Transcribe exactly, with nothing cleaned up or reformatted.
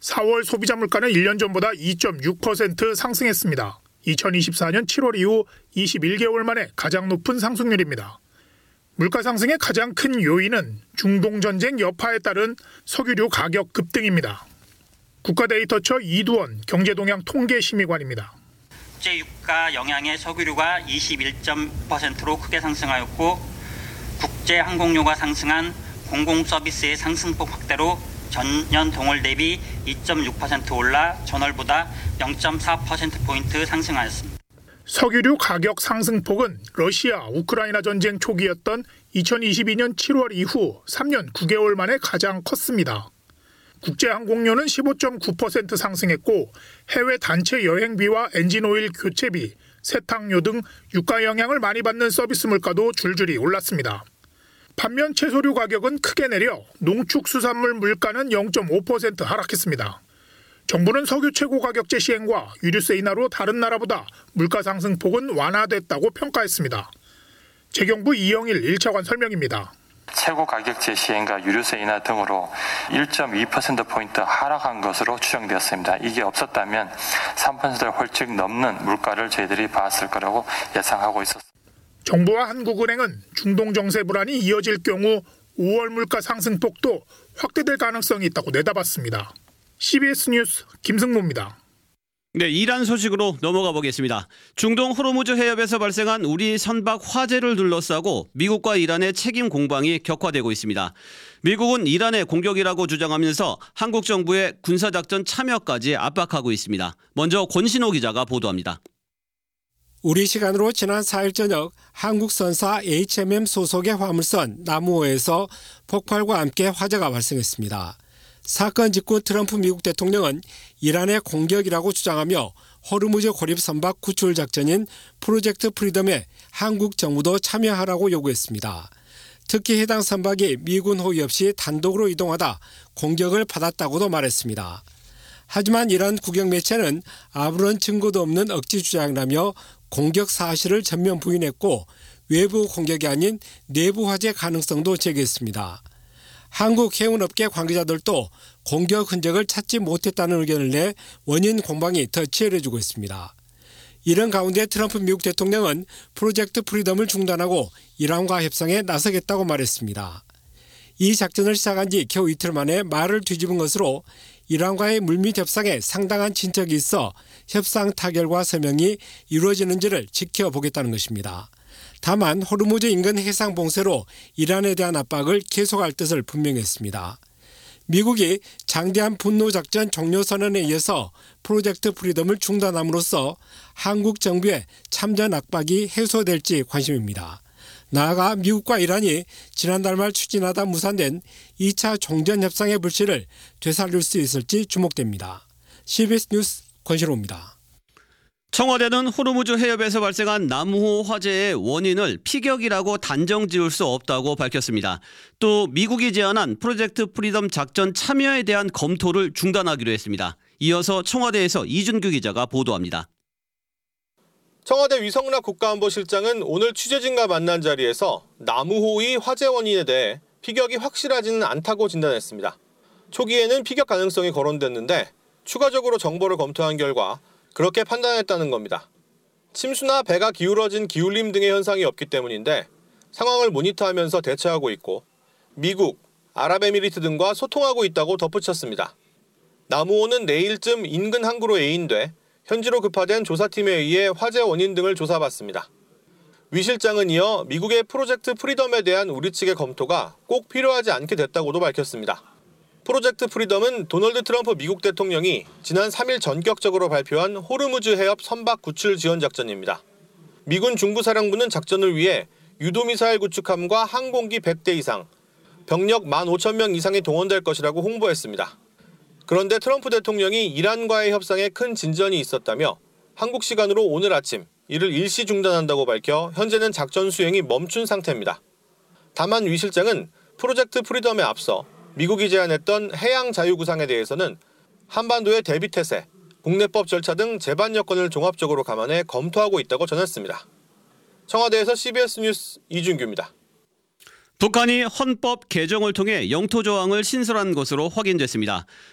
사월 소비자 물가는 일 년 전보다 이 점 육 퍼센트 상승했습니다. 이천이십사 년 칠월 이후 이십일 개월 만에 가장 높은 상승률입니다. 물가 상승의 가장 큰 요인은 중동전쟁 여파에 따른 석유류 가격 급등입니다. 국가데이터처 이두원 경제동향 통계심의관입니다. 국제 유가 영향의 석유류가 이십일 점 육 퍼센트로 크게 상승하였고 국제 항공료가 상승한 공공서비스의 상승폭 확대로 전년 동월 대비 이 점 육 퍼센트 올라 전월보다 영 점 사 퍼센트포인트 상승하였습니다. 석유류 가격 상승폭은 러시아, 우크라이나 전쟁 초기였던 이천이십이 년 칠월 이후 삼 년 구 개월 만에 가장 컸습니다. 국제항공료는 십오 점 구 퍼센트 상승했고 해외 단체 여행비와 엔진오일 교체비, 세탁료 등 유가 영향을 많이 받는 서비스 물가도 줄줄이 올랐습니다. 반면 채소류 가격은 크게 내려 농축수산물 물가는 영 점 오 퍼센트 하락했습니다. 정부는 석유 최고 가격제 시행과 유류세 인하로 다른 나라보다 물가 상승폭은 완화됐다고 평가했습니다. 재경부 이영일 일 차관 설명입니다. 최고 가격제 시행과 유류세 인하 등으로 일 점 이 퍼센트포인트 하락한 것으로 추정되었습니다. 이게 없었다면 삼 퍼센트를 훌쩍 넘는 물가를 저희들이 봤을 거라고 예상하고 있었습니다. 정부와 한국은행은 중동 정세 불안이 이어질 경우 오월 물가 상승폭도 확대될 가능성이 있다고 내다봤습니다. 씨비에스 뉴스 김승모입니다. 네, 이란 소식으로 넘어가 보겠습니다. 중동 호르무즈 해협에서 발생한 우리 선박 화재를 둘러싸고 미국과 이란의 책임 공방이 격화되고 있습니다. 미국은 이란의 공격이라고 주장하면서 한국 정부의 군사작전 참여까지 압박하고 있습니다. 먼저 권신호 기자가 보도합니다. 우리 시간으로 지난 사 일 저녁 한국 선사 에이치엠엠 소속의 화물선 나무호에서 폭발과 함께 화재가 발생했습니다. 사건 직후 트럼프 미국 대통령은 이란의 공격이라고 주장하며 호르무즈 고립 선박 구출 작전인 프로젝트 프리덤에 한국 정부도 참여하라고 요구했습니다. 특히 해당 선박이 미군 호의 없이 단독으로 이동하다 공격을 받았다고도 말했습니다. 하지만 이란 국영 매체는 아무런 증거도 없는 억지 주장이라며 공격 사실을 전면 부인했고 외부 공격이 아닌 내부 화재 가능성도 제기했습니다. 한국 해운업계 관계자들도 공격 흔적을 찾지 못했다는 의견을 내 원인 공방이 더 치열해지고 있습니다. 이런 가운데 트럼프 미국 대통령은 프로젝트 프리덤을 중단하고 이란과 협상에 나서겠다고 말했습니다. 이 작전을 시작한 지 겨우 이틀 만에 말을 뒤집은 것으로 이란과의 물밑 협상에 상당한 진척이 있어 협상 타결과 서명이 이루어지는지를 지켜보겠다는 것입니다. 다만 호르무즈 인근 해상 봉쇄로 이란에 대한 압박을 계속할 뜻을 분명히 했습니다. 미국이 장대한 분노작전 종료 선언에 이어서 프로젝트 프리덤을 중단함으로써 한국 정부의 참전 압박이 해소될지 관심입니다. 나아가 미국과 이란이 지난달 말 추진하다 무산된 이 차 종전협상의 불씨를 되살릴 수 있을지 주목됩니다. 씨비에스 뉴스 권신호입니다. 청와대는 호르무즈 해협에서 발생한 남호 화재의 원인을 피격이라고 단정 지을 수 없다고 밝혔습니다. 또 미국이 제안한 프로젝트 프리덤 작전 참여에 대한 검토를 중단하기로 했습니다. 이어서 청와대에서 이준규 기자가 보도합니다. 청와대 위성락 국가안보실장은 오늘 취재진과 만난 자리에서 남우호의 화재 원인에 대해 피격이 확실하지는 않다고 진단했습니다. 초기에는 피격 가능성이 거론됐는데 추가적으로 정보를 검토한 결과 그렇게 판단했다는 겁니다. 침수나 배가 기울어진 기울림 등의 현상이 없기 때문인데 상황을 모니터하면서 대처하고 있고 미국, 아랍에미리트 등과 소통하고 있다고 덧붙였습니다. 남우호는 내일쯤 인근 항구로 애인돼 현지로 급파된 조사팀에 의해 화재 원인 등을 조사받습니다. 위 실장은 이어 미국의 프로젝트 프리덤에 대한 우리 측의 검토가 꼭 필요하지 않게 됐다고도 밝혔습니다. 프로젝트 프리덤은 도널드 트럼프 미국 대통령이 지난 삼 일 전격적으로 발표한 호르무즈 해협 선박 구출 지원 작전입니다. 미군 중부사령부는 작전을 위해 유도미사일 구축함과 항공기 백 대 이상, 병력 만 오천 명 이상이 동원될 것이라고 홍보했습니다. 그런데 트럼프 대통령이 이란과의 협상에 큰 진전이 있었다며 한국 시간으로 오늘 아침 이를 일시 중단한다고 밝혀 현재는 작전 수행이 멈춘 상태입니다. 다만 위 실장은 프로젝트 프리덤에 앞서 미국이 제안했던 해양 자유구상에 대해서는 한반도의 대비태세, 국내법 절차 등 제반 여건을 종합적으로 감안해 검토하고 있다고 전했습니다. 청와대에서 씨비에스 뉴스 이준규입니다. 북한이 헌법 개정을 통해 영토 조항을 신설한 것으로 확인됐습니다.